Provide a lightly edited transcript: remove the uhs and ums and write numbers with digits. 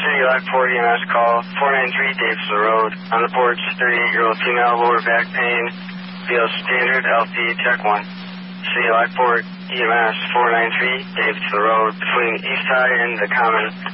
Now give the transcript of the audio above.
City Lockport EMS call, 493 Dave to the road. On the porch, 38-year-old female, lower back pain. Feels standard, LP, check 1. City Lockport EMS, 493 Dave to the road, between East High and the Common.